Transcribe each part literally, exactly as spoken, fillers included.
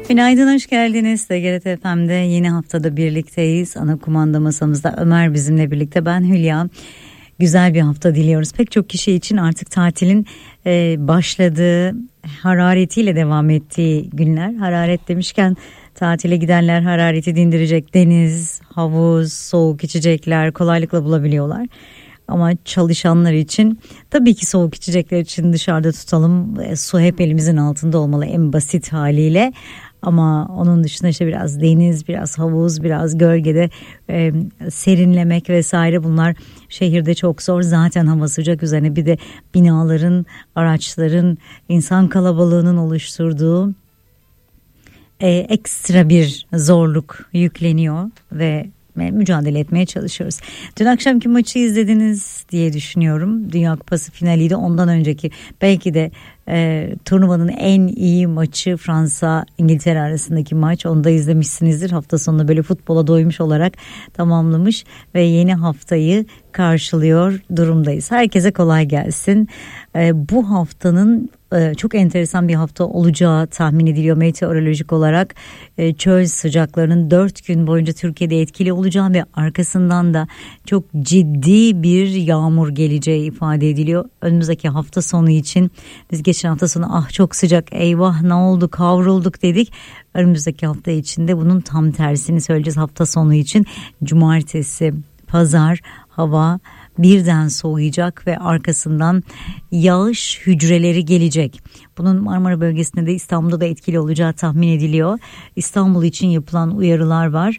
Günaydın, hoş geldiniz. T G R T F M'de yeni haftada birlikteyiz. Ana kumanda masamızda Ömer bizimle birlikte, ben Hülya. Güzel bir hafta diliyoruz. Pek çok kişi için artık tatilin e, başladığı, hararetiyle devam ettiği günler. Hararet demişken tatile gidenler harareti dindirecek deniz, havuz, soğuk içecekler kolaylıkla bulabiliyorlar. Ama çalışanlar için tabii ki soğuk içecekler için dışarıda tutalım. E, su hep elimizin altında olmalı en basit haliyle. Ama onun dışında işte biraz deniz, biraz havuz, biraz gölgede e, serinlemek vesaire, bunlar şehirde çok zor. Zaten hava sıcak, üzerine bir de binaların, araçların, insan kalabalığının oluşturduğu e, ekstra bir zorluk yükleniyor ve mücadele etmeye çalışıyoruz. Dün akşamki maçı izlediniz diye düşünüyorum. Dünya Kupası finaliydi. Ondan önceki belki de e, turnuvanın en iyi maçı Fransa İngiltere arasındaki maç. Onu da izlemişsinizdir. Hafta sonunda böyle futbola doymuş olarak tamamlamış ve yeni haftayı karşılıyor durumdayız. Herkese kolay gelsin. E, bu haftanın e, çok enteresan bir hafta olacağı tahmin ediliyor meteorolojik olarak. E, çöl sıcaklarının dört gün boyunca Türkiye'de etkili olacağı ve arkasından da çok ciddi bir yağmur geleceği ifade ediliyor. Önümüzdeki hafta sonu için biz geçen hafta sonu ah çok sıcak, eyvah ne oldu, kavrulduk dedik. Önümüzdeki hafta içinde bunun tam tersini söyleyeceğiz. Hafta sonu için cumartesi, pazar hava birden soğuyacak ve arkasından yağış hücreleri gelecek. Bunun Marmara bölgesinde de İstanbul'da da etkili olacağı tahmin ediliyor. İstanbul için yapılan uyarılar var.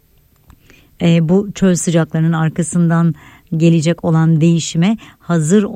E, bu çöl sıcaklarının arkasından gelecek olan değişime hazır